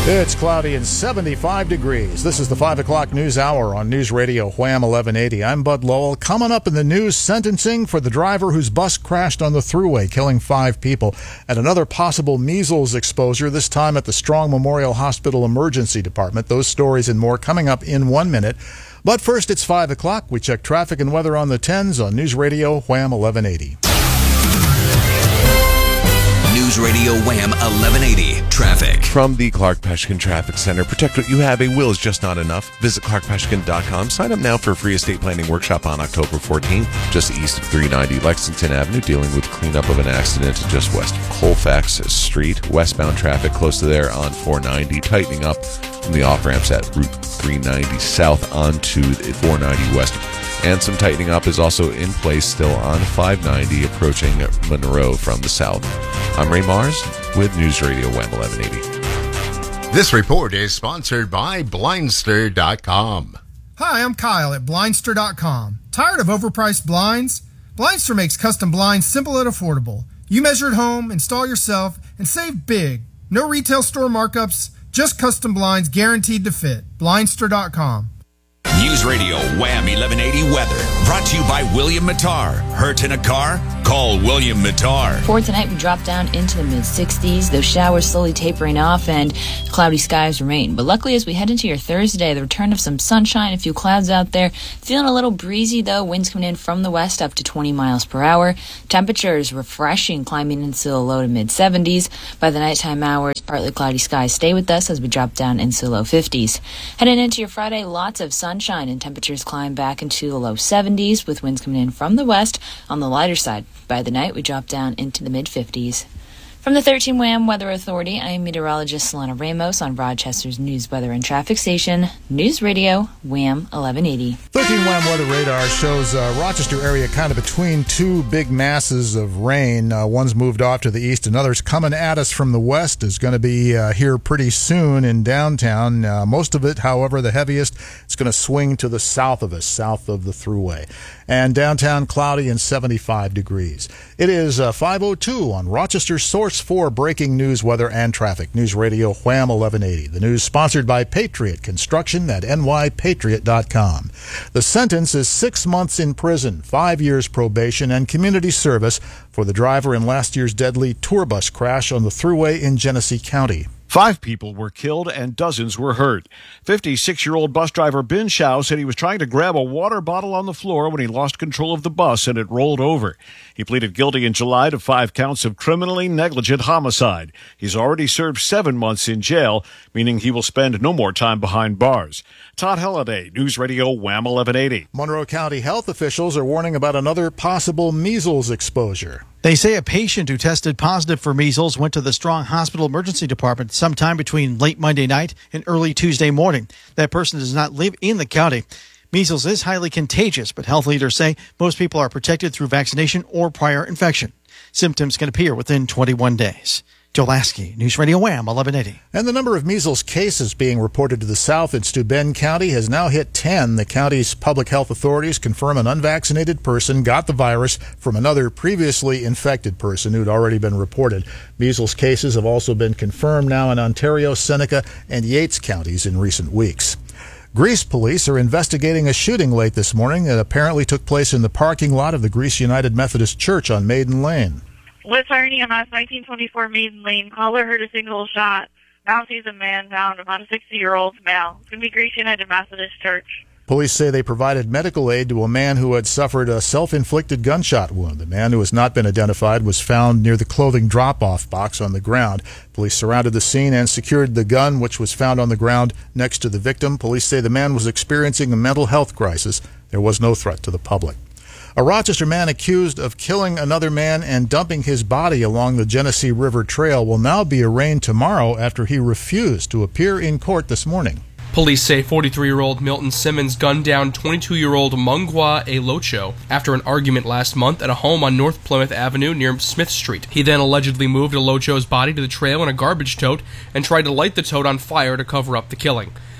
It's cloudy and 75 degrees. This is the 5 o'clock news hour on News Radio Wham 1180. I'm Bud Lowell. Coming up in the news, sentencing for the driver whose bus crashed on the thruway, killing 5 people, and another possible measles exposure, this time at the Strong Memorial Hospital Emergency Department. Those stories and more coming up in 1 minute. But first, it's 5 o'clock. We check traffic and weather on the 10s on News Radio Wham 1180. News Radio Wham 1180 Traffic. From the Clark Peshkin Traffic Center, protect what you have. A will is just not enough. Visit clarkpeshkin.com. Sign up now for a free estate planning workshop on October 14th, just east of 390 Lexington Avenue, dealing with cleanup of an accident just west of Colfax Street. Westbound traffic close to there on 490, tightening up from the off-ramps at Route 390 south onto 490 west. And some tightening up is also in place still on 590 approaching Monroe from the south. I'm Ray Mars with News Radio Wham 1180. This report is sponsored by Blindster.com. Hi, I'm Kyle at Blindster.com. Tired of overpriced blinds? Blindster makes custom blinds simple and affordable. You measure at home, install yourself, and save big. No retail store markups, just custom blinds guaranteed to fit. Blindster.com. News Radio Wham 1180 Weather. Brought to you by William Mattar. Hurt in a car? Call William Mattar. For tonight, we drop down into the mid-60s. Those showers slowly tapering off and cloudy skies remain. But luckily, as we head into your Thursday, the return of some sunshine, a few clouds out there. Feeling a little breezy, though. Winds coming in from the west up to 20 miles per hour. Temperatures refreshing, climbing into the low to mid-70s. By the nighttime hours, partly cloudy skies stay with us as we drop down into the low 50s. Heading into your Friday, lots of sunshine and temperatures climb back into the low 70s with winds coming in from the west on the lighter side. By the night, we drop down into the mid-50s. From the 13 Wham Weather Authority, I am meteorologist Selena Ramos on Rochester's News, Weather, and Traffic Station, News Radio Wham 1180. 13 Wham Weather Radar shows Rochester area kind of between two big masses of rain. One's moved off to the east, another's coming at us from the west. Is going to be here pretty soon in downtown. Most of it, however, the heaviest, it's going to swing to the south of us, south of the thruway. And downtown cloudy and 75 degrees. It is 5:02 on Rochester's source for breaking news, weather, and traffic. News Radio Wham 1180. The news sponsored by Patriot Construction at nypatriot.com. The sentence is 6 months in prison, 5 years probation, and community service for the driver in last year's deadly tour bus crash on the thruway in Genesee County. 5 people were killed and dozens were hurt. 56-year-old bus driver Ben Shao said he was trying to grab a water bottle on the floor when he lost control of the bus and it rolled over. He pleaded guilty in July to 5 counts of criminally negligent homicide. He's already served 7 months in jail, meaning he will spend no more time behind bars. Todd Halliday, News Radio Wham 1180. Monroe County health officials are warning about another possible measles exposure. They say a patient who tested positive for measles went to the Strong Hospital Emergency Department sometime between late Monday night and early Tuesday morning. That person does not live in the county. Measles is highly contagious, but health leaders say most people are protected through vaccination or prior infection. Symptoms can appear within 21 days. Joe Lasky, News Radio Wham 1180. And the number of measles cases being reported to the south in Steuben County has now hit 10. The county's public health authorities confirm an unvaccinated person got the virus from another previously infected person who'd already been reported. Measles cases have also been confirmed now in Ontario, Seneca, and Yates counties in recent weeks. Greece police are investigating a shooting late this morning that apparently took place in the parking lot of the Greece United Methodist Church on Maiden Lane. Was firing on 1924 Maiden Lane. Caller heard a single shot. Now sees a man down, about a 60-year-old male. It's going to be Greece United Methodist Church. Police say they provided medical aid to a man who had suffered a self-inflicted gunshot wound. The man, who has not been identified, was found near the clothing drop-off box on the ground. Police surrounded the scene and secured the gun, which was found on the ground next to the victim. Police say the man was experiencing a mental health crisis. There was no threat to the public. A Rochester man accused of killing another man and dumping his body along the Genesee River Trail will now be arraigned tomorrow after he refused to appear in court this morning. Police say 43-year-old Milton Simmons gunned down 22-year-old Mungwa Elocho after an argument last month at a home on North Plymouth Avenue near Smith Street. He then allegedly moved Elocho's body to the trail in a garbage tote and tried to light the tote on fire to cover up the killing.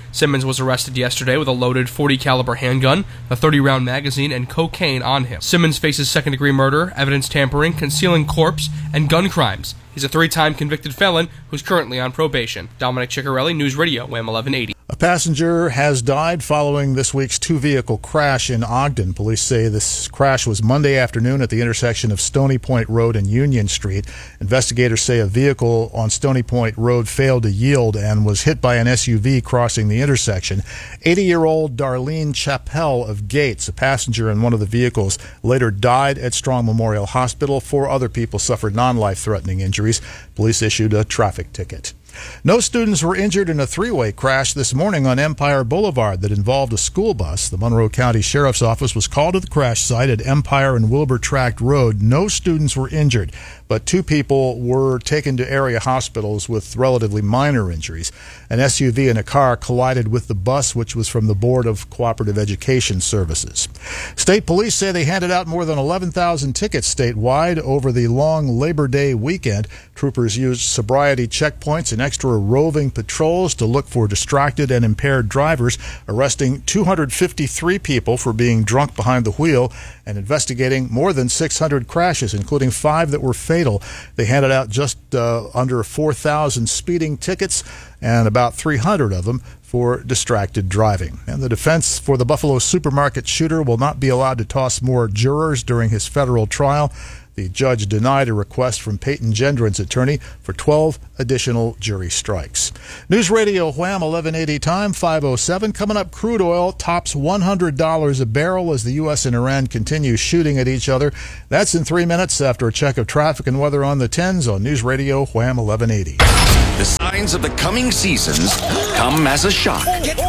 Simmons was arrested yesterday with a loaded .40 caliber handgun, a 30-round magazine, and cocaine on him. Simmons faces second-degree murder, evidence tampering, concealing corpse, and gun crimes. He's a 3-time convicted felon who's currently on probation. Dominic Ciccarelli, News Radio, WHAM 1180. A passenger has died following this week's two-vehicle crash in Ogden. Police say this crash was Monday afternoon at the intersection of Stony Point Road and Union Street. Investigators say a vehicle on Stony Point Road failed to yield and was hit by an SUV crossing the intersection. 80-year-old Darlene Chappell of Gates, a passenger in one of the vehicles, later died at Strong Memorial Hospital. 4 other people suffered non-life-threatening injuries. Police issued a traffic ticket. No students were injured in a 3-way crash this morning on Empire Boulevard that involved a school bus. The Monroe County Sheriff's Office was called to the crash site at Empire and Wilbur Tract Road. No students were injured, but 2 people were taken to area hospitals with relatively minor injuries. An SUV and a car collided with the bus, which was from the Board of Cooperative Education Services. State police say they handed out more than 11,000 tickets statewide over the long Labor Day weekend. Troopers used sobriety checkpoints and extra roving patrols to look for distracted and impaired drivers, arresting 253 people for being drunk behind the wheel and investigating more than 600 crashes, including 5 that were fatal. They handed out just under 4,000 speeding tickets and about 300 of them for distracted driving. And the defense for the Buffalo supermarket shooter will not be allowed to toss more jurors during his federal trial. The judge denied a request from Peyton Gendron's attorney for 12 additional jury strikes. News Radio Wham 1180 time, 5:07. Coming up, crude oil tops $100 a barrel as the U.S. and Iran continue shooting at each other. That's in 3 minutes after a check of traffic and weather on the 10s on News Radio Wham 1180. The signs of the coming seasons come as a shock.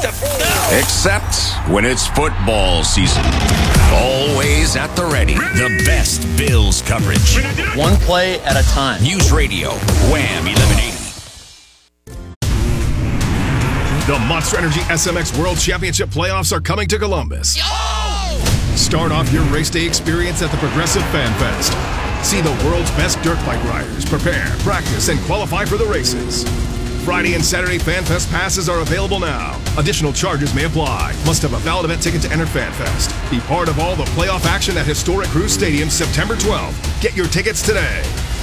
Except when it's football season. Always at the ready. The best Bills coverage. One play at a time. News Radio, Wham 1180. The Monster Energy SMX World Championship playoffs are coming to Columbus. Start off your race day experience at the Progressive Fan Fest. See the world's best dirt bike riders prepare, practice, and qualify for the races. Friday and Saturday Fan Fest passes are available now. Additional charges may apply. Must have a valid event ticket to enter Fan Fest. Be part of all the playoff action at Historic Cruise Stadium September 12th. Get your tickets today.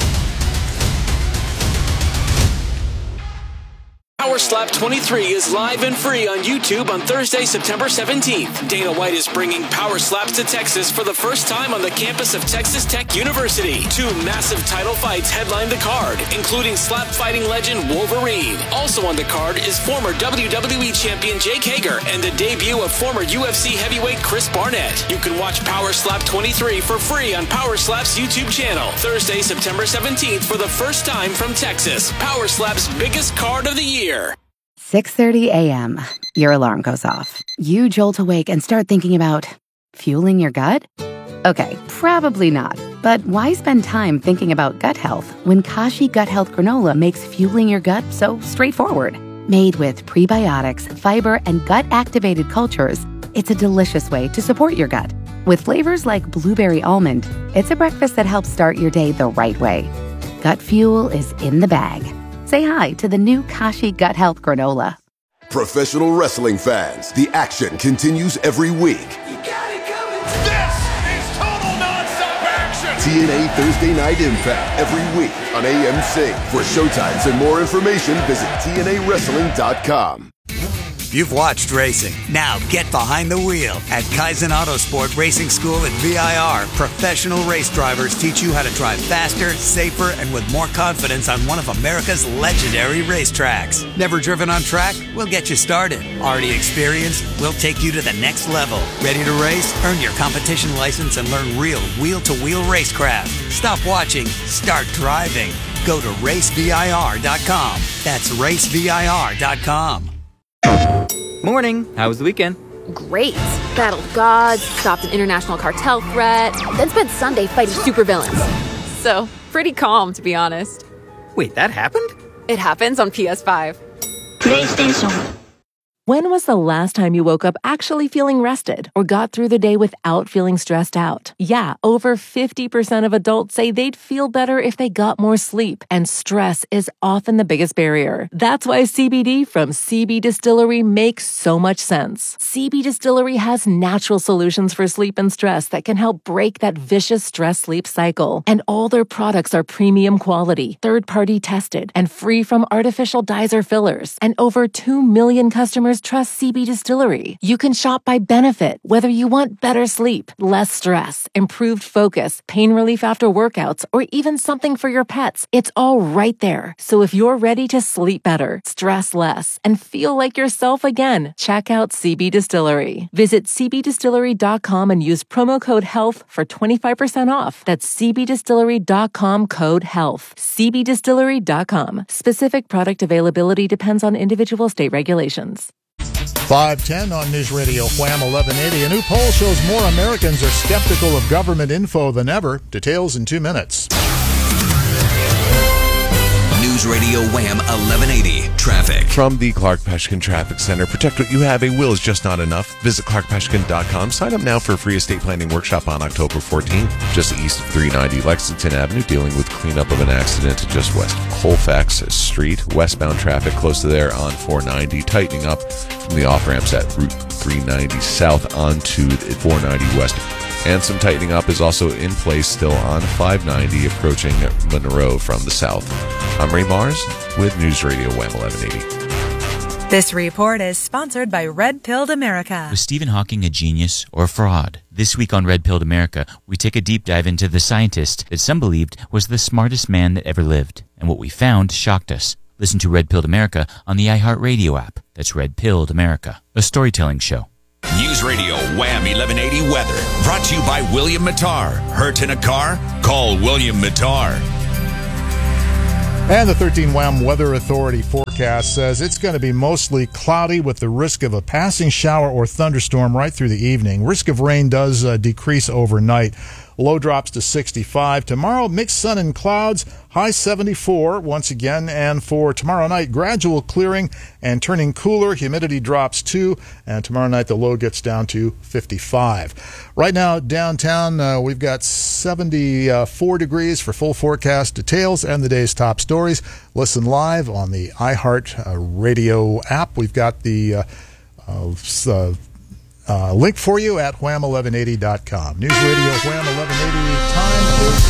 Power Slap 23 is live and free on YouTube on Thursday, September 17th. Dana White is bringing Power Slaps to Texas for the first time on the campus of Texas Tech University. 2 massive title fights headline the card, including slap fighting legend Wolverine. Also on the card is former WWE champion Jake Hager and the debut of former UFC heavyweight Chris Barnett. You can watch Power Slap 23 for free on Power Slap's YouTube channel. Thursday, September 17th for the first time from Texas. Power Slap's biggest card of the year. 6:30 a.m. Your alarm goes off. You jolt awake and start thinking about fueling your gut? Okay, probably not. But why spend time thinking about gut health when Kashi Gut Health Granola makes fueling your gut so straightforward? Made with prebiotics, fiber, and gut-activated cultures, it's a delicious way to support your gut. With flavors like blueberry almond, it's a breakfast that helps start your day the right way. Gut fuel is in the bag. Say hi to the new Kashi Gut Health Granola. Professional wrestling fans, the action continues every week. You got it coming. This is total nonstop action. TNA Thursday Night Impact every week on AMC. For showtimes and more information, visit TNAWrestling.com. You've watched racing. Now get behind the wheel. At Kaizen Autosport Racing School at VIR, professional race drivers teach you how to drive faster, safer, and with more confidence on one of America's legendary racetracks. Never driven on track? We'll get you started. Already experienced? We'll take you to the next level. Ready to race? Earn your competition license and learn real wheel-to-wheel racecraft. Stop watching. Start driving. Go to racevir.com. That's racevir.com. Morning. How was the weekend? Great. Battled gods, stopped an international cartel threat, then spent Sunday fighting supervillains. So, pretty calm, to be honest. Wait, that happened? It happens on PS5. PlayStation. When was the last time you woke up actually feeling rested or got through the day without feeling stressed out? Yeah, over 50% of adults say they'd feel better if they got more sleep, and stress is often the biggest barrier. That's why CBD from CB Distillery makes so much sense. CB Distillery has natural solutions for sleep and stress that can help break that vicious stress-sleep cycle. And all their products are premium quality, third-party tested, and free from artificial dyes or fillers. And over 2 million customers trust CB Distillery. You can shop by benefit, whether you want better sleep, less stress, improved focus, pain relief after workouts, or even something for your pets. It's all right there. So if you're ready to sleep better, stress less, and feel like yourself again, check out CB Distillery. Visit cbdistillery.com and use promo code HEALTH for 25% off. That's cbdistillery.com, code HEALTH. cbdistillery.com. Specific product availability depends on individual state regulations. 5:10 on News Radio Wham 1180. A new poll shows more Americans are skeptical of government info than ever. Details in 2 minutes. News Radio Wham 1180 Traffic. From the Clark Peshkin Traffic Center, protect what you have. A will is just not enough. Visit clarkpeshkin.com. Sign up now for a free estate planning workshop on October 14th, just east of 390 Lexington Avenue, dealing with cleanup of an accident just west of Colfax Street. Westbound traffic close to there on 490, tightening up from the off-ramps at Route 390 south onto 490 west. And some tightening up is also in place still on 590 approaching Monroe from the south. I'm Ray Mars with News Radio Wham 1180. This report is sponsored by Red Pilled America. Was Stephen Hawking a genius or a fraud? This week on Red Pilled America, we take a deep dive into the scientist that some believed was the smartest man that ever lived. And what we found shocked us. Listen to Red Pilled America on the iHeartRadio app. That's Red Pilled America, a storytelling show. News Radio Wham 1180 Weather. Brought to you by William Mattar. Hurt in a car? Call William Mattar. And the 13 Wham Weather Authority forecast says it's going to be mostly cloudy with the risk of a passing shower or thunderstorm right through the evening. Risk of rain does decrease overnight. Low drops to 65. Tomorrow, mixed sun and clouds, high 74 once again. And for tomorrow night, gradual clearing and turning cooler. Humidity drops 2. And tomorrow night, the low gets down to 55. Right now, downtown, we've got 74 degrees for full forecast details and the day's top stories. Listen live on the iHeart Radio app. We've got the link for you at wham1180.com. News Radio Wham 1180, time is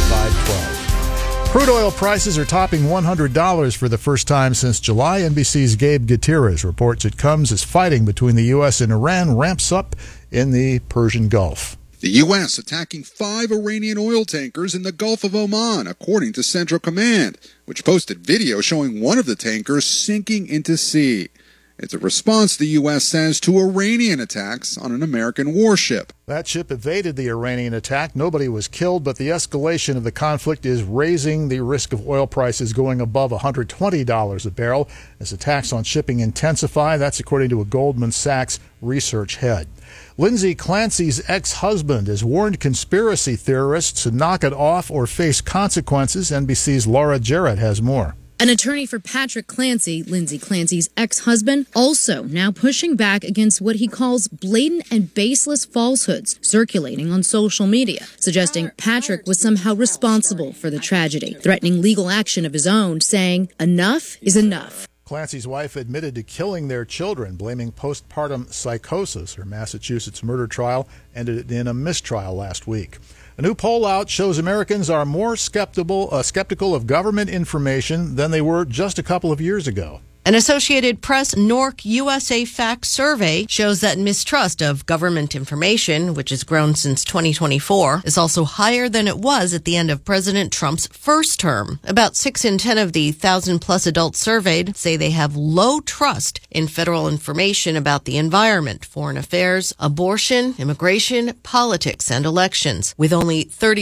5:12. Crude oil prices are topping $100 for the first time since July. NBC's Gabe Gutierrez reports it comes as fighting between the U.S. and Iran ramps up in the Persian Gulf. The U.S. attacking 5 Iranian oil tankers in the Gulf of Oman, according to Central Command, which posted video showing one of the tankers sinking into sea. It's a response, the U.S. says, to Iranian attacks on an American warship. That ship evaded the Iranian attack. Nobody was killed, but the escalation of the conflict is raising the risk of oil prices going above $120 a barrel as attacks on shipping intensify. That's according to a Goldman Sachs research head. Lindsay Clancy's ex-husband has warned conspiracy theorists to knock it off or face consequences. NBC's Laura Jarrett has more. An attorney for Patrick Clancy, Lindsay Clancy's ex-husband, also now pushing back against what he calls blatant and baseless falsehoods circulating on social media, suggesting Patrick was somehow responsible for the tragedy, threatening legal action of his own, saying enough is enough. Clancy's wife admitted to killing their children, blaming postpartum psychosis. Her Massachusetts murder trial ended in a mistrial last week. A new poll out shows Americans are more skeptical of government information than they were just a couple of years ago. An Associated Press NORC USA Fact survey shows that mistrust of government information, which has grown since 2024, is also higher than it was at the end of President Trump's first term. About 6 in 10 of the 1,000-plus adults surveyed say they have low trust in federal information about the environment, foreign affairs, abortion, immigration, politics, and elections, with only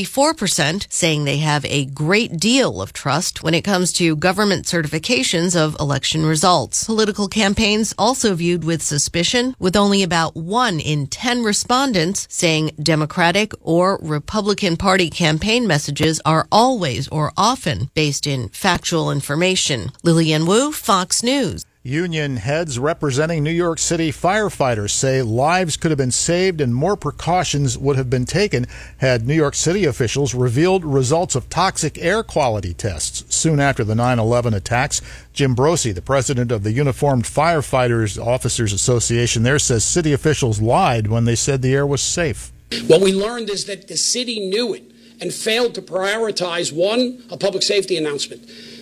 34% saying they have a great deal of trust when it comes to government certifications of election results. Political campaigns also viewed with suspicion, with only about 1 in 10 respondents saying Democratic or Republican Party campaign messages are always or often based in factual information. Lillian Wu, Fox News. Union heads representing New York City firefighters say lives could have been saved and more precautions would have been taken had New York City officials revealed results of toxic air quality tests soon after the 9/11 attacks. Jim Brosi, the president of the Uniformed Firefighters Officers Association there, says city officials lied when they said the air was safe. What we learned is that the city knew it and failed to prioritize, 1, a public safety announcement,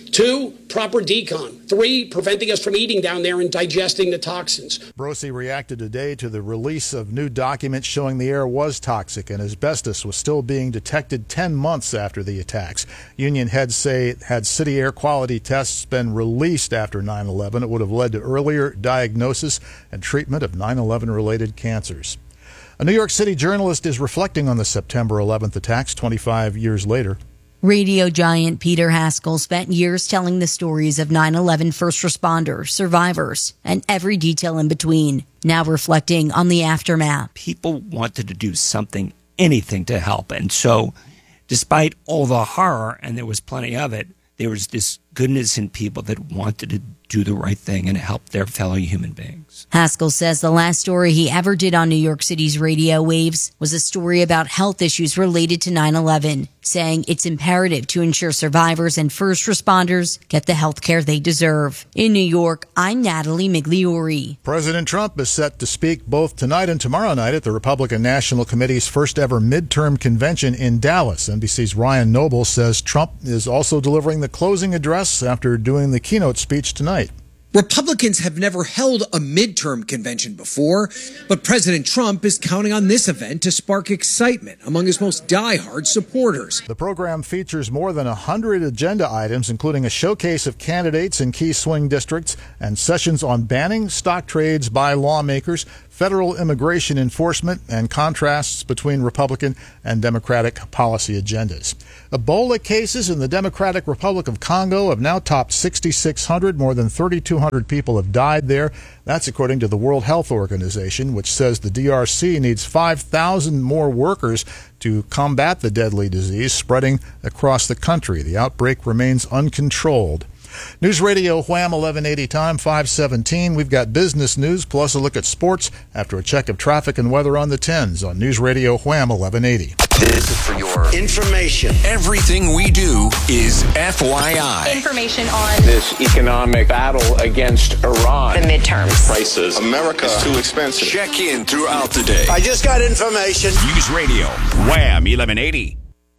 2, proper decon, 3, preventing us from eating down there and digesting the toxins. Brosi reacted today to the release of new documents showing the air was toxic and asbestos was still being detected 10 months after the attacks. Union heads say had city air quality tests been released after 9/11, it would have led to earlier diagnosis and treatment of 9/11-related cancers. A New York City journalist is reflecting on the September 11th attacks 25 years later. Radio giant Peter Haskell spent years telling the stories of 9/11 first responders, survivors, and every detail in between, now reflecting on the aftermath. People wanted to do something, anything to help. And so, despite all the horror, and there was plenty of it, there was this goodness in people that wanted to do the right thing and help their fellow human beings. Haskell says the last story he ever did on New York City's radio waves was a story about health issues related to 9/11, saying it's imperative to ensure survivors and first responders get the health care they deserve. In New York, I'm Natalie Migliori. President Trump is set to speak both tonight and tomorrow night at the Republican National Committee's first ever midterm convention in Dallas. NBC's Ryan Noble says Trump is also delivering the closing address after doing the keynote speech tonight. Republicans have never held a midterm convention before, but President Trump is counting on this event to spark excitement among his most diehard supporters. The program features more than 100 agenda items, including a showcase of candidates in key swing districts and sessions on banning stock trades by lawmakers, federal immigration enforcement, and contrasts between Republican and Democratic policy agendas. Ebola cases in the Democratic Republic of Congo have now topped 6,600. More than 3,200 people have died there. That's according to the World Health Organization, which says the DRC needs 5,000 more workers to combat the deadly disease spreading across the country. The outbreak remains uncontrolled. News Radio Wham 1180 time, 5:17. We've got business news plus a look at sports after a check of traffic and weather on the 10s on News Radio Wham 1180. This is for your information. Everything we do is FYI. Information on this economic battle against Iran. The midterms. Prices. America is too expensive. Check in throughout the day. I just got information. News Radio Wham 1180.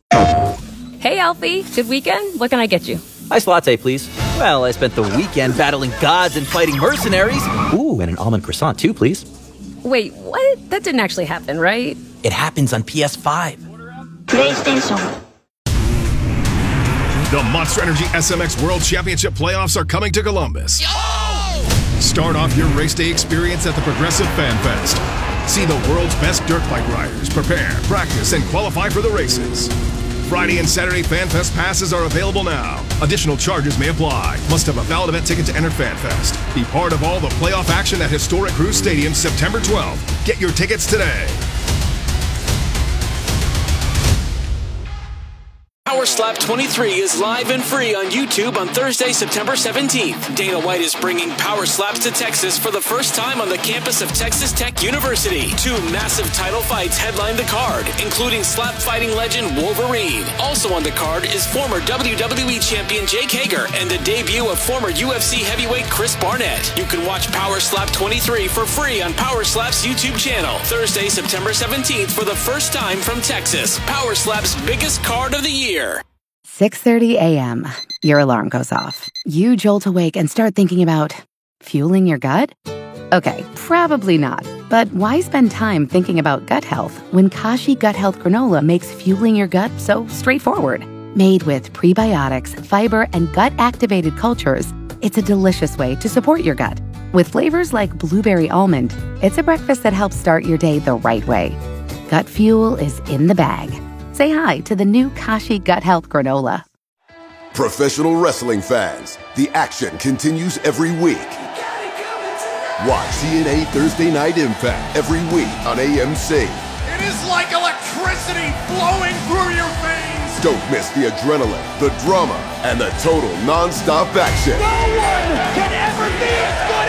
Hey, Alfie. Good weekend? What can I get you? Iced latte, please. Well, I spent the weekend battling gods and fighting mercenaries. Ooh, and an almond croissant, too, please. Wait, what? That didn't actually happen, right? It happens on PS5. PlayStation. The Monster Energy SMX World Championship playoffs are coming to Columbus. Start off your race day experience at the Progressive Fan Fest. See the world's best dirt bike riders prepare, practice, and qualify for the races. Friday and Saturday Fan Fest passes are available now. Additional charges may apply. Must have a valid event ticket to enter Fan Fest. Be part of all the playoff action at Historic Cruise Stadium September 12th. Get your tickets today. Power Slap 23 is live and free on YouTube on Thursday, September 17th. Dana White is bringing Power Slaps to Texas for the first time on the campus of Texas Tech University. 2 massive title fights headline the card, including slap fighting legend Wolverine. Also on the card is former WWE champion Jake Hager and the debut of former UFC heavyweight Chris Barnett. You can watch Power Slap 23 for free on Power Slap's YouTube channel. Thursday, September 17th for the first time from Texas. Power Slap's biggest card of the year. 6:30 a.m. Your alarm goes off. You jolt awake and start thinking about fueling your gut? Okay, probably not. But why spend time thinking about gut health when Kashi Gut Health Granola makes fueling your gut so straightforward? Made with prebiotics, fiber, and gut-activated cultures, it's a delicious way to support your gut. With flavors like blueberry almond, it's a breakfast that helps start your day the right way. Gut fuel is in the bag. Say hi to the new Kashi Gut Health Granola. Professional wrestling fans, the action continues every week. Watch TNA Thursday Night Impact every week on AMC. It is like electricity flowing through your veins. Don't miss the adrenaline, the drama, and the total non-stop action. No one can ever be as good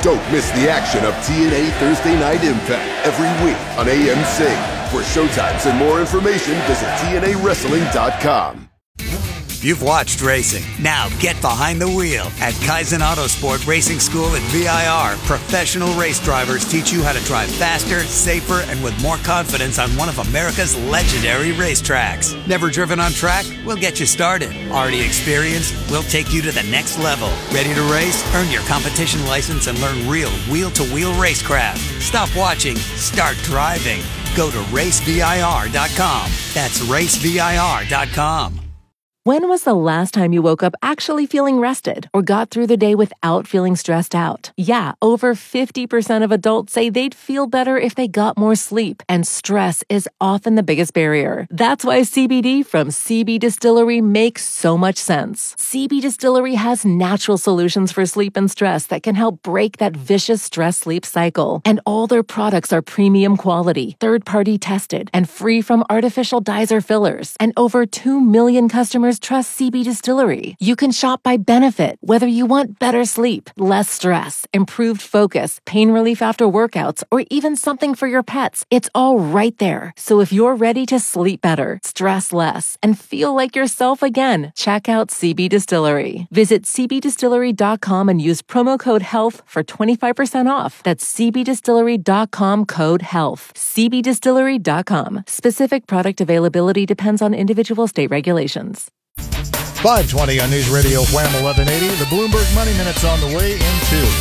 Don't miss the action of TNA Thursday Night Impact every week on AMC. For showtimes and more information, visit TNAWrestling.com. You've watched racing. Now get behind the wheel at Kaizen Autosport Racing School at VIR. Professional race drivers teach you how to drive faster, safer, and with more confidence on one of America's legendary racetracks. Never driven on track? We'll get you started. Already experienced? We'll take you to the next level. Ready to race? Earn your competition license and learn real wheel-to-wheel racecraft. Stop watching. Start driving. Go to racevir.com. That's racevir.com. When was the last time you woke up actually feeling rested or got through the day without feeling stressed out? Yeah, over 50% of adults say they'd feel better if they got more sleep, and stress is often the biggest barrier. That's why CBD from CB Distillery makes so much sense. CB Distillery has natural solutions for sleep and stress that can help break that vicious stress-sleep cycle. And all their products are premium quality, third-party tested, and free from artificial dyes or fillers. And over 2 million customers trust CB Distillery. You can shop by benefit, whether you want better sleep, less stress, improved focus, pain relief after workouts, or even something for your pets. It's all right there. So if you're ready to sleep better, stress less, and feel like yourself again, check out CB Distillery. Visit cbdistillery.com and use promo code HEALTH for 25% off. That's cbdistillery.com code HEALTH. cbdistillery.com. Specific product availability depends on individual state regulations. 520 on News Radio Wham 1180. The Bloomberg Money Minute's on the way in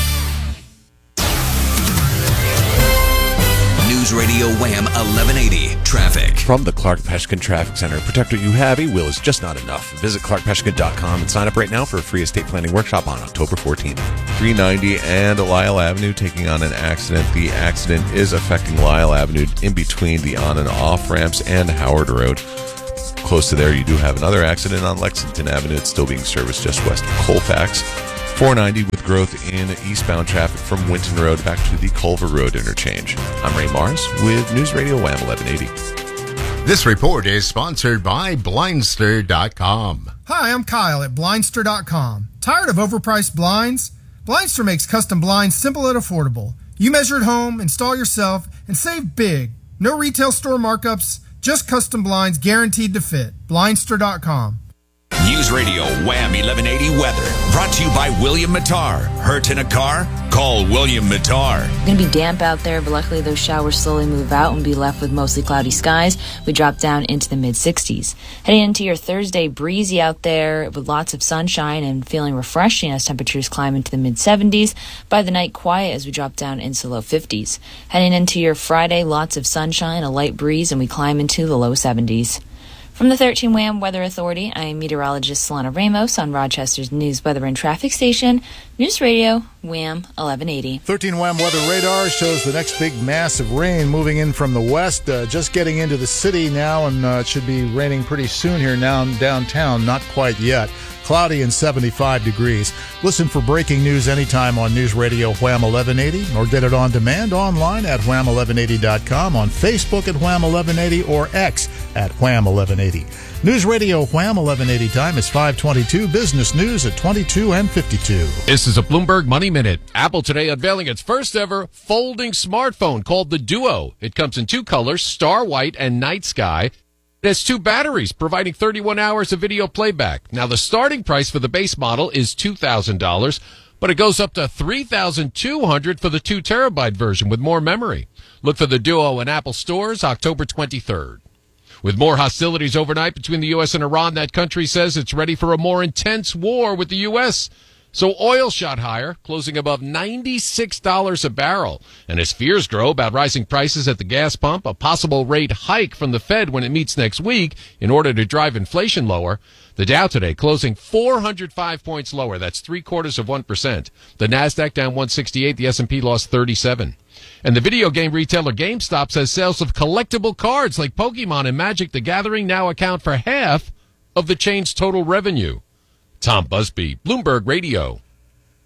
2. News Radio Wham 1180 Traffic. From the Clark Peshkin Traffic Center, protect what you have. A will is just not enough. Visit clarkpeshkin.com and sign up right now for a free estate planning workshop on October 14th. 390 and Lyle Avenue taking on an accident. The accident is affecting Lyle Avenue in between the on and off ramps and Howard Road. Close to there, you do have another accident on Lexington Avenue. It's still being serviced just west of Colfax. 490 with growth in eastbound traffic from Winton Road back to the Culver Road interchange. I'm Ray Mars with News Radio Wham 1180. This report is sponsored by Blindster.com. Hi, I'm Kyle at Blindster.com. Tired of overpriced blinds? Blindster makes custom blinds simple and affordable. You measure at home, install yourself, and save big. No retail store markups, just custom blinds guaranteed to fit. Blindster.com. News Radio Wham 1180 Weather. Brought to you by William Mattar. Hurt in a car? Call William Mattar. It's going to be damp out there, but luckily those showers slowly move out and be left with mostly cloudy skies. We drop down into the mid-60s. Heading into your Thursday, breezy out there with lots of sunshine and feeling refreshing as temperatures climb into the mid-70s. By the night, quiet as we drop down into the low 50s. Heading into your Friday, lots of sunshine, a light breeze, and we climb into the low 70s. From the 13 WHAM Weather Authority, I am meteorologist Solana Ramos on Rochester's News, Weather, and Traffic Station, News Radio, WHAM 1180. 13 WHAM Weather Radar shows the next big mass of rain moving in from the west, just getting into the city now, and it should be raining pretty soon here now downtown, not quite yet. Cloudy and 75 degrees. Listen for breaking news anytime on News Radio Wham 1180 or get it on demand online at wham1180.com, on Facebook at Wham 1180 or X at Wham 1180. News Radio Wham 1180 time is 5:22. Business news at 22 and 52. This is a Bloomberg Money Minute. Apple today unveiling its first ever folding smartphone called the Duo. It comes in two colors, Star White and Night Sky. It has two batteries, providing 31 hours of video playback. Now, the starting price for the base model is $2,000, but it goes up to $3,200 for the 2 terabyte version with more memory. Look for the Duo in Apple stores October 23rd. With more hostilities overnight between the U.S. and Iran, that country says it's ready for a more intense war with the U.S., so oil shot higher, closing above $96 a barrel. And as fears grow about rising prices at the gas pump, a possible rate hike from the Fed when it meets next week in order to drive inflation lower, the Dow today closing 405 points lower. That's 0.75%. The Nasdaq down 168. The S&P lost 37. And the video game retailer GameStop says sales of collectible cards like Pokemon and Magic the Gathering now account for half of the chain's total revenue. Tom Busby, Bloomberg Radio.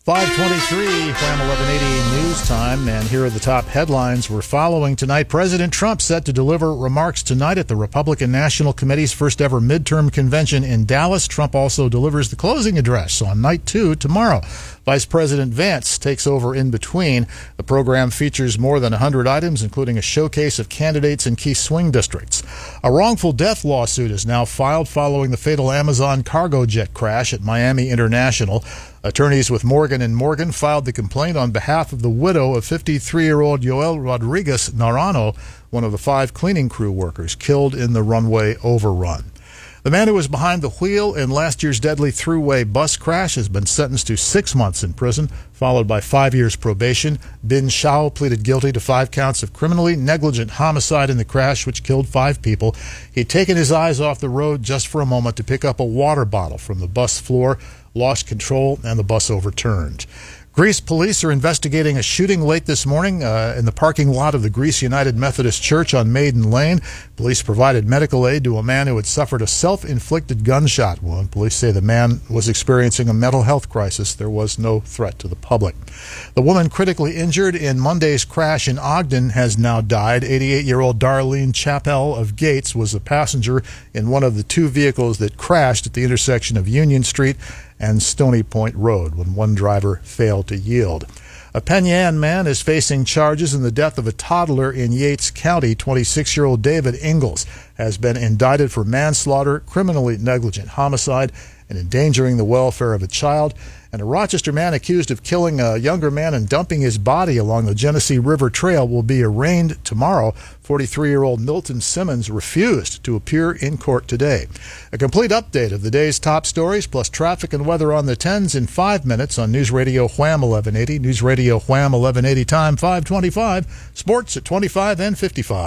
5:23, Wham 1180 news time, and here are the top headlines we're following tonight. President Trump set to deliver remarks tonight at the Republican National Committee's first ever midterm convention in Dallas. Trump also delivers the closing address on night 2 tomorrow. Vice President Vance takes over in between. The program features more than 100 items, including a showcase of candidates in key swing districts. A wrongful death lawsuit is now filed following the fatal Amazon cargo jet crash at Miami International. Attorneys with Morgan & Morgan filed the complaint on behalf of the widow of 53-year-old Yoel Rodriguez Naranjo, one of the 5 cleaning crew workers killed in the runway overrun. The man who was behind the wheel in last year's deadly thruway bus crash has been sentenced to 6 months in prison, followed by 5 years probation. Bin Shao pleaded guilty to 5 counts of criminally negligent homicide in the crash, which killed 5 people. He'd taken his eyes off the road just for a moment to pick up a water bottle from the bus floor, lost control, and the bus overturned. Greece police are investigating a shooting late this morning in the parking lot of the Greece United Methodist Church on Maiden Lane. Police provided medical aid to a man who had suffered a self-inflicted gunshot wound. Police say the man was experiencing a mental health crisis. There was no threat to the public. The woman critically injured in Monday's crash in Ogden has now died. 88-year-old Darlene Chappell of Gates was a passenger in one of the 2 vehicles that crashed at the intersection of Union Street and Stony Point Road when one driver failed to yield. A Penn Yan man is facing charges in the death of a toddler in Yates County. 26-year-old David Ingalls has been indicted for manslaughter, criminally negligent homicide, and endangering the welfare of a child. And a Rochester man accused of killing a younger man and dumping his body along the Genesee River Trail will be arraigned tomorrow. 43-year-old Milton Simmons refused to appear in court today. A complete update of the day's top stories, plus traffic and weather on the 10s in 5 minutes on News Radio Wham 1180. News Radio Wham 1180 time 5:25. Sports at 25 and 55.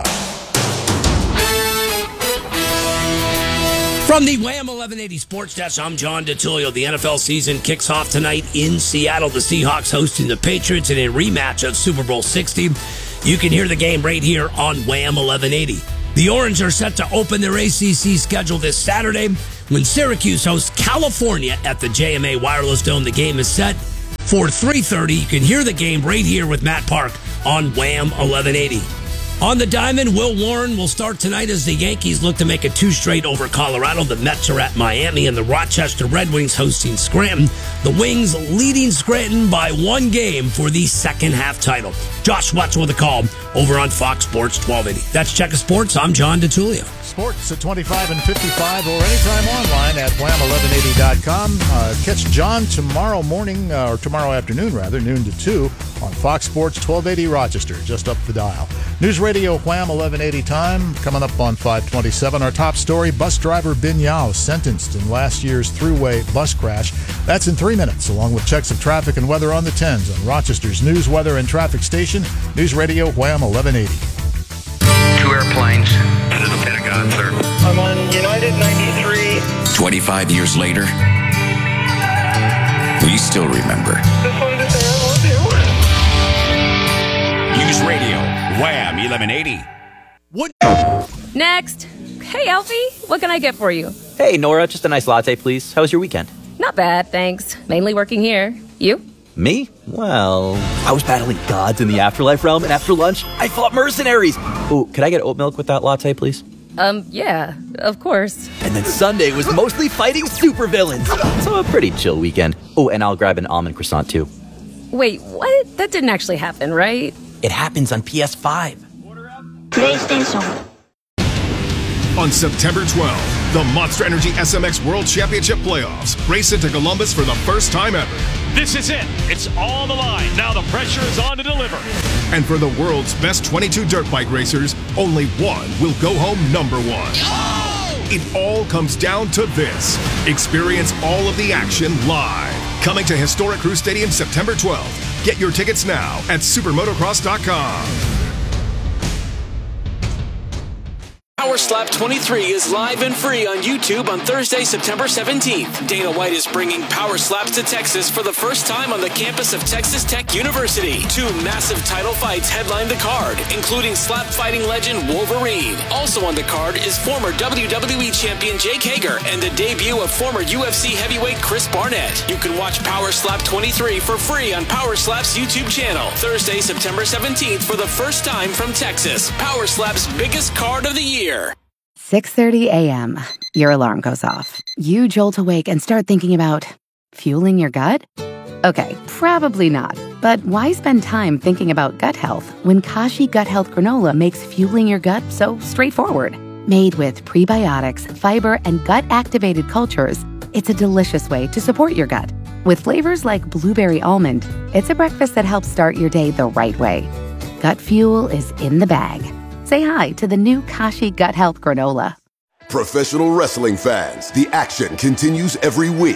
From the Wham 1180 Sports Desk, I'm John DeTullio. The NFL season kicks off tonight in Seattle. The Seahawks hosting the Patriots in a rematch of Super Bowl 60. You can hear the game right here on Wham 1180. The Orange are set to open their ACC schedule this Saturday when Syracuse hosts California at the JMA Wireless Dome. The game is set for 3:30. You can hear the game right here with Matt Park on Wham 1180. On the diamond, Will Warren will start tonight as the Yankees look to make it 2 straight over Colorado. The Mets are at Miami, and the Rochester Red Wings hosting Scranton. The Wings leading Scranton by 1 game for the second half title. Josh Wetzel with a call over on Fox Sports 1280. That's Checker Sports. I'm John DeTullio. Sports at 25 and 55 or anytime online at wham1180.com. Catch John tomorrow morning, or tomorrow afternoon rather, noon to 2 on Fox Sports 1280 Rochester, just up the dial. News Radio Wham 1180 time, coming up on 527. Our top story, bus driver Bin Yao sentenced in last year's thruway bus crash. That's in 3 minutes, along with checks of traffic and weather on the 10s on Rochester's news, weather, and traffic station, News Radio Wham 1180. 2 airplanes into the Pentagon, sir. I'm on United 93. 25 years later, we still remember. Just wanted to say I love you. News Radio, Wham 1180. What? Next. Hey, Alfie. What can I get for you? Hey, Nora. Just a nice latte, please. How was your weekend? Not bad, thanks. Mainly working here. You? Me? Well, I was battling gods in the afterlife realm, and after lunch, I fought mercenaries. Ooh, could I get oat milk with that latte, please? Yeah, of course. And then Sunday was mostly fighting supervillains. So a pretty chill weekend. Oh, and I'll grab an almond croissant, too. Wait, what? That didn't actually happen, right? It happens on PS5. PlayStation. On September 12th, the Monster Energy SMX World Championship Playoffs race into Columbus for the first time ever. This is it. It's on the line. Now the pressure is on to deliver. And for the world's best 22 dirt bike racers, only one will go home number 1. Oh! It all comes down to this. Experience all of the action live. Coming to Historic Crew Stadium September 12th. Get your tickets now at supermotocross.com. Power Slap 23 is live and free on YouTube on Thursday, September 17th. Dana White is bringing Power Slaps to Texas for the first time on the campus of Texas Tech University. 2 massive title fights headline the card, including slap fighting legend Wolverine. Also on the card is former WWE champion Jake Hager and the debut of former UFC heavyweight Chris Barnett. You can watch Power Slap 23 for free on Power Slap's YouTube channel. Thursday, September 17th for the first time from Texas. Power Slap's biggest card of the year. 6:30 a.m. Your alarm goes off. You jolt awake and start thinking about fueling your gut? Okay, probably not. But why spend time thinking about gut health when Kashi Gut Health Granola makes fueling your gut so straightforward? Made with prebiotics, fiber, and gut-activated cultures, it's a delicious way to support your gut. With flavors like blueberry almond, it's a breakfast that helps start your day the right way. Gut fuel is in the bag. Say hi to the new Kashi Gut Health Granola. Professional wrestling fans, the action continues every week.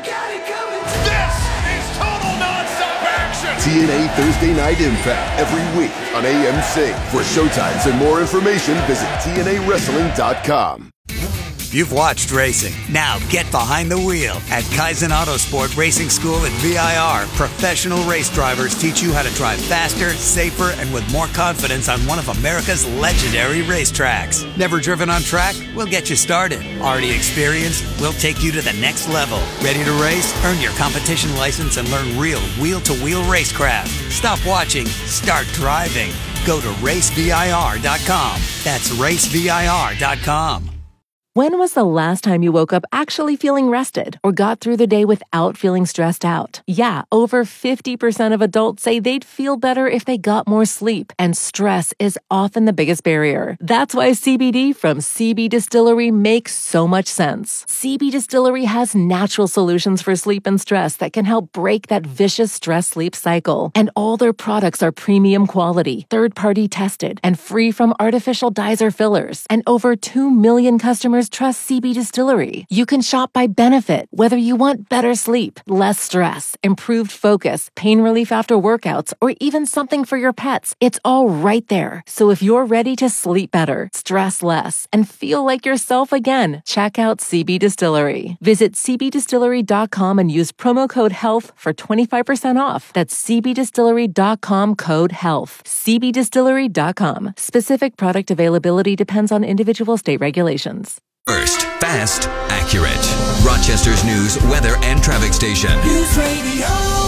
This is total nonstop action! TNA Thursday Night Impact every week on AMC. For showtimes and more information, visit TNAWrestling.com. You've watched racing. Now get behind the wheel. At Kaizen Autosport Racing School at VIR, professional race drivers teach you how to drive faster, safer, and with more confidence on one of America's legendary racetracks. Never driven on track? We'll get you started. Already experienced? We'll take you to the next level. Ready to race? Earn your competition license and learn real wheel-to-wheel racecraft. Stop watching. Start driving. Go to racevir.com. That's racevir.com. When was the last time you woke up actually feeling rested or got through the day without feeling stressed out? Yeah, over 50% of adults say they'd feel better if they got more sleep, and stress is often the biggest barrier. That's why CBD from CB Distillery makes so much sense. CB Distillery has natural solutions for sleep and stress that can help break that vicious stress-sleep cycle. And all their products are premium quality, third-party tested, and free from artificial dyes or fillers. And over 2 million customers trust CB Distillery. You can shop by benefit, whether you want better sleep, less stress, improved focus, pain relief after workouts, or even something for your pets. It's all right there. So if you're ready to sleep better, stress less, and feel like yourself again, check out CB Distillery. Visit cbdistillery.com and use promo code HEALTH for 25% off. That's cbdistillery.com code HEALTH. cbdistillery.com. Specific product availability depends on individual state regulations. First, fast, accurate. Rochester's news, weather, and traffic station. News Radio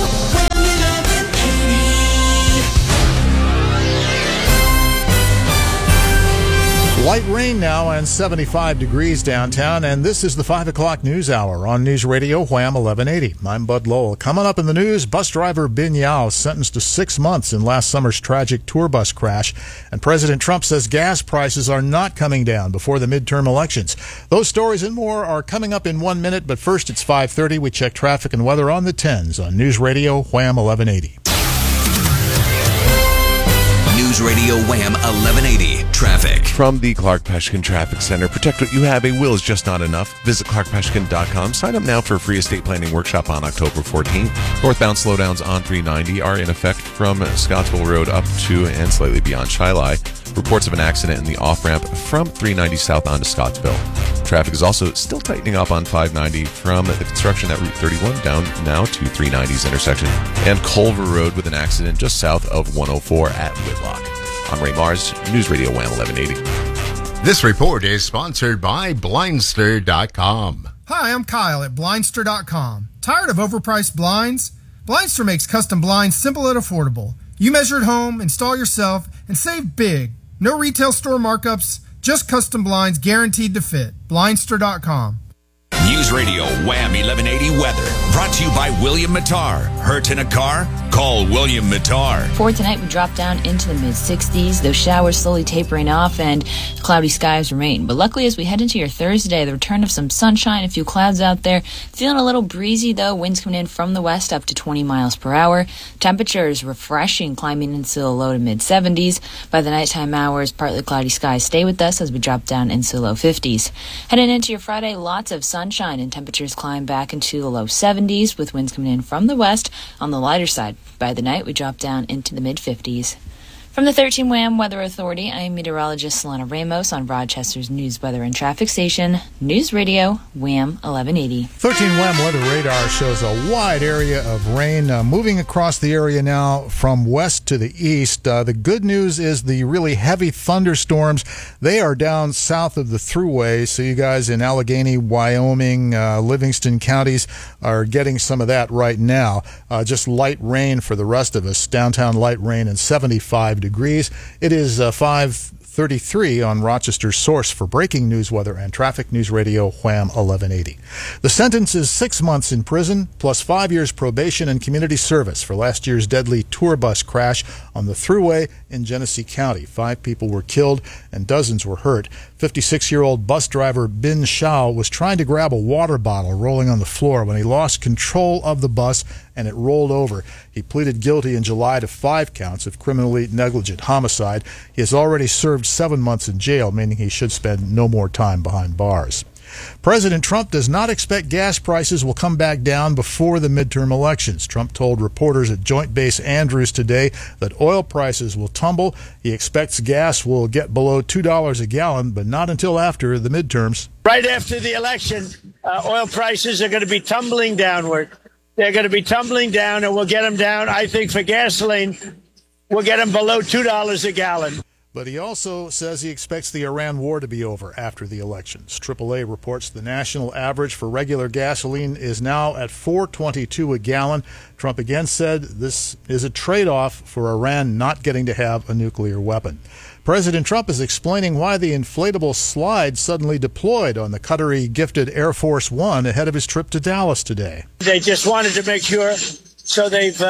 1180. Light rain now and 75 degrees downtown, and this is the 5 o'clock news hour on News Radio Wham 1180. I'm Bud Lowell. Coming up in the news, bus driver Bin Yao sentenced to 6 months in last summer's tragic tour bus crash, and President Trump says gas prices are not coming down before the midterm elections. Those stories and more are coming up in 1 minute, but first it's 5:30. We check traffic and weather on the 10s on News Radio Wham 1180. News Radio Wham 1180 traffic. From the Clark Peshkin Traffic Center, protect what you have. A will is just not enough. Visit clarkpeshkin.com. Sign up now for a free estate planning workshop on October 14th. Northbound slowdowns on 390 are in effect from Scottsville Road up to and slightly beyond Shiloh. Reports of an accident in the off-ramp from 390 south onto Scottsville. Traffic is also still tightening up on 590 from the construction at Route 31 down now to 390's intersection, and Culver Road with an accident just south of 104 at Whitlock. I'm Ray Mars, News Radio Wham 1180. This report is sponsored by Blindster.com. Hi, I'm Kyle at Blindster.com. Tired of overpriced blinds? Blindster makes custom blinds simple and affordable. You measure at home, install yourself, and save big. No retail store markups, just custom blinds guaranteed to fit. Blindster.com. News Radio Wham 1180 weather. Brought to you by William Mattar. Hurt in a car? Call William Mattar. For tonight, we drop down into the mid-60s. Those showers slowly tapering off and cloudy skies remain. But luckily, as we head into your Thursday, the return of some sunshine, a few clouds out there. Feeling a little breezy, though. Winds coming in from the west up to 20 miles per hour. Temperatures refreshing, climbing into the low to mid-70s. By the nighttime hours, partly cloudy skies stay with us as we drop down into the low 50s. Heading into your Friday, lots of sunshine and temperatures climb back into the low 70s with winds coming in from the west on the lighter side. By the night, we drop down into the mid-50s. From the 13 WHAM Weather Authority, I'm meteorologist Solana Ramos on Rochester's news, weather, and traffic station, News Radio, WHAM 1180. 13 WHAM weather radar shows a wide area of rain moving across the area now from west to the east. The good news is the really heavy thunderstorms, they are down south of the thruway, so you guys in Allegheny, Wyoming, Livingston counties are getting some of that right now. Just light rain for the rest of us. Downtown light rain and 75 degrees. It is 5:33 on Rochester's source for breaking news, weather, and traffic. News Radio WHAM 1180. The sentence is 6 months in prison plus 5 years probation and community service for last year's deadly tour bus crash on the thruway in Genesee County. 5 people were killed and dozens were hurt. 56-year-old bus driver Bin Shao was trying to grab a water bottle rolling on the floor when he lost control of the bus and it rolled over. He pleaded guilty in July to 5 counts of criminally negligent homicide. He has already served 7 months in jail, meaning he should spend no more time behind bars. President Trump does not expect gas prices will come back down before the midterm elections. Trump told reporters at Joint Base Andrews today that oil prices will tumble. He expects gas will get below $2 a gallon, but not until after the midterms. Right after the election, oil prices are going to be tumbling downward. They're going to be tumbling down, and we'll get them down. I think for gasoline, we'll get them below $2 a gallon. But he also says he expects the Iran war to be over after the elections. AAA reports the national average for regular gasoline is now at $4.22 a gallon. Trump again said this is a trade-off for Iran not getting to have a nuclear weapon. President Trump is explaining why the inflatable slide suddenly deployed on the Qatari-gifted Air Force One ahead of his trip to Dallas today. They just wanted to make sure, so they've...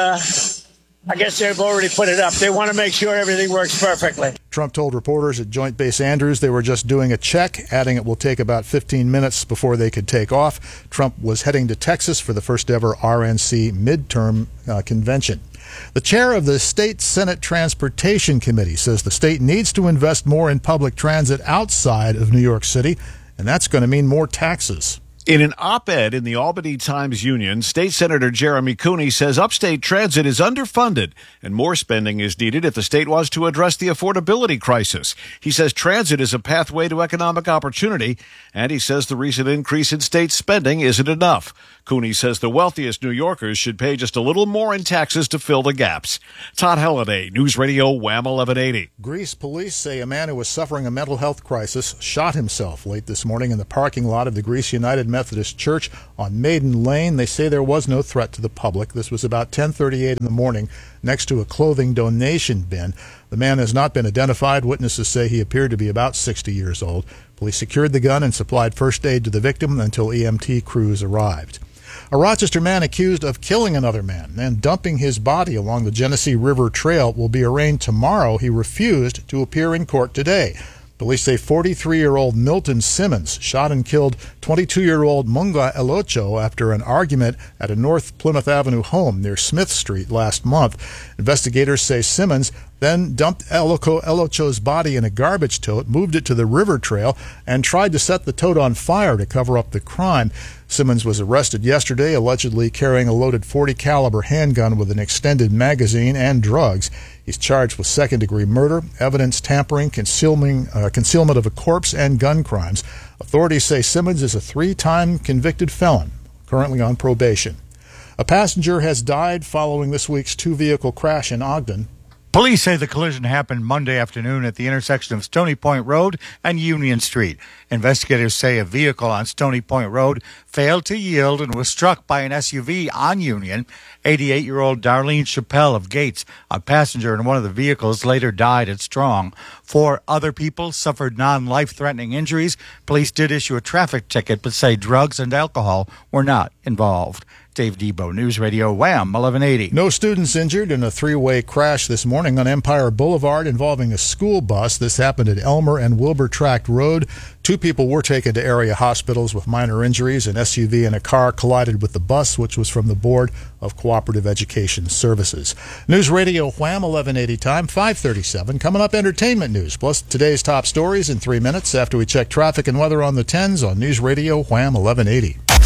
I guess they've already put it up. They want to make sure everything works perfectly. Trump told reporters at Joint Base Andrews they were just doing a check, adding it will take about 15 minutes before they could take off. Trump was heading to Texas for the first ever RNC midterm convention. The chair of the State Senate Transportation Committee says the state needs to invest more in public transit outside of New York City, and that's going to mean more taxes. In an op-ed in the Albany Times-Union, State Senator Jeremy Cooney says upstate transit is underfunded and more spending is needed if the state wants to address the affordability crisis. He says transit is a pathway to economic opportunity, and he says the recent increase in state spending isn't enough. Cooney says the wealthiest New Yorkers should pay just a little more in taxes to fill the gaps. Todd Halliday, News Radio WHAM 1180. Greece police say a man who was suffering a mental health crisis shot himself late this morning in the parking lot of the Greece United Methodist Church on Maiden Lane. They say there was no threat to the public. This was about 10:38 in the morning next to a clothing donation bin. The man has not been identified. Witnesses say he appeared to be about 60 years old. Police secured the gun and supplied first aid to the victim until EMT crews arrived. A Rochester man accused of killing another man and dumping his body along the Genesee River Trail will be arraigned tomorrow. He refused to appear in court today. Police say 43-year-old Milton Simmons shot and killed 22-year-old Munga Elocho after an argument at a North Plymouth Avenue home near Smith Street last month. Investigators say Simmons then dumped Elocho's body in a garbage tote, moved it to the river trail, and tried to set the tote on fire to cover up the crime. Simmons was arrested yesterday, allegedly carrying a loaded .40 caliber handgun with an extended magazine and drugs. He's charged with second-degree murder, evidence tampering, concealment of a corpse, and gun crimes. Authorities say Simmons is a 3-time convicted felon, currently on probation. A passenger has died following this week's 2-vehicle crash in Ogden. Police say the collision happened Monday afternoon at the intersection of Stony Point Road and Union Street. Investigators say a vehicle on Stony Point Road failed to yield and was struck by an SUV on Union. 88-year-old Darlene Chappelle of Gates, a passenger in one of the vehicles, later died at Strong. 4 other people suffered non-life-threatening injuries. Police did issue a traffic ticket but say drugs and alcohol were not involved. Dave Debo, News Radio WHAM 1180. No students injured in a 3-way crash this morning on Empire Boulevard involving a school bus. This happened at Elmer and Wilbur Tract Road. 2 people were taken to area hospitals with minor injuries. An SUV and a car collided with the bus, which was from the Board of Cooperative Education Services. News Radio WHAM 1180 time, 5:37. Coming up, entertainment news, plus today's top stories in 3 minutes after we check traffic and weather on the 10s on News Radio WHAM 1180.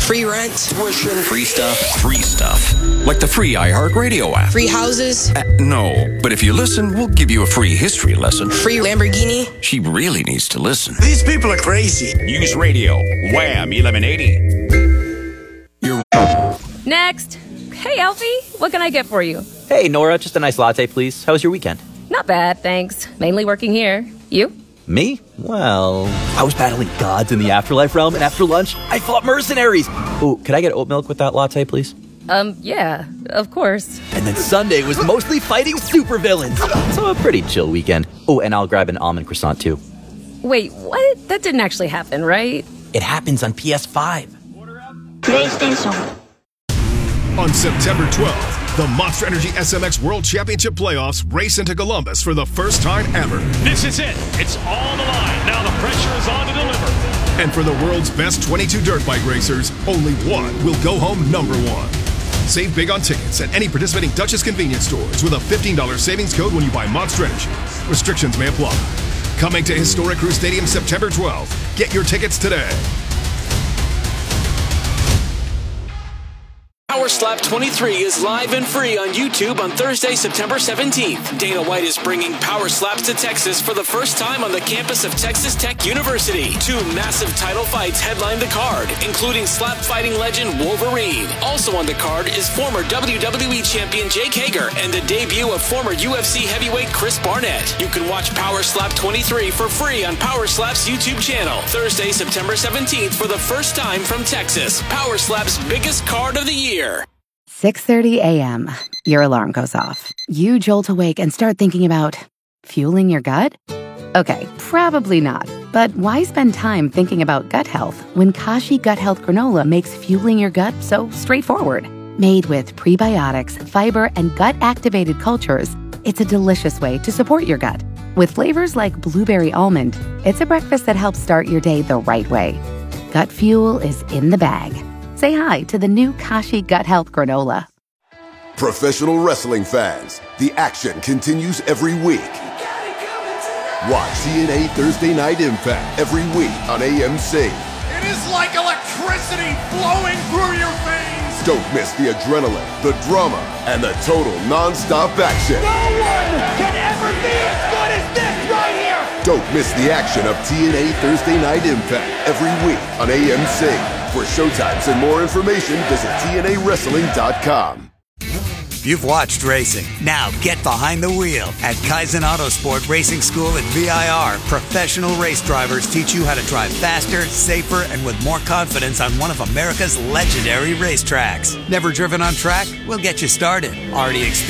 Free rent. Tuition. Free stuff. Free stuff. Like the free iHeartRadio app. Free houses. No, but if you listen, we'll give you a free history lesson. Free Lamborghini. She really needs to listen. These people are crazy. Use radio. Wham 1180. Next. Hey, Alfie, what can I get for you? Hey, Nora, just a nice latte, please. How was your weekend? Not bad, thanks. Mainly working here. You? Me? Well, I was battling gods in the afterlife realm, and after lunch, I fought mercenaries. Oh, could I get oat milk with that latte, please? Yeah, of course. And then Sunday was mostly fighting supervillains. So a pretty chill weekend. Oh, and I'll grab an almond croissant, too. Wait, what? That didn't actually happen, right? It happens on PS5. PlayStation. On September 12th, the Monster Energy SMX World Championship Playoffs race into Columbus for the first time ever. This is it. It's all the line. Now the pressure is on to deliver. And for the world's best 22 dirt bike racers, only one will go home number one. Save big on tickets at any participating Duchess convenience stores with a $15 savings code when you buy Monster Energy. Restrictions may apply. Coming to Historic Crew Stadium September 12th. Get your tickets today. Power Slap 23 is live and free on YouTube on Thursday, September 17th. Dana White is bringing Power Slaps to Texas for the first time on the campus of Texas Tech University. 2 massive title fights headline the card, including slap fighting legend Wolverine. Also on the card is former WWE champion Jake Hager and the debut of former UFC heavyweight Chris Barnett. You can watch Power Slap 23 for free on Power Slap's YouTube channel. Thursday, September 17th for the first time from Texas. Power Slap's biggest card of the year. 6:30 a.m. Your alarm goes off. You jolt awake and start thinking about fueling your gut? Okay, probably not. But why spend time thinking about gut health when Kashi Gut Health Granola makes fueling your gut so straightforward? Made with prebiotics, fiber, and gut-activated cultures, it's a delicious way to support your gut. With flavors like blueberry almond, it's a breakfast that helps start your day the right way. Gut fuel is in the bag. Say hi to the new Kashi Gut Health Granola. Professional wrestling fans, the action continues every week. Watch TNA Thursday Night Impact every week on AMC. It is like electricity flowing through your veins. Don't miss the adrenaline, the drama, and the total non-stop action. No one can ever be as good as this right here. Don't miss the action of TNA Thursday Night Impact every week on AMC. For showtimes and more information, visit TNAWrestling.com. You've watched racing. Now get behind the wheel. At Kaizen Autosport Racing School at VIR, professional race drivers teach you how to drive faster, safer, and with more confidence on one of America's legendary racetracks. Never driven on track? We'll get you started. Already experienced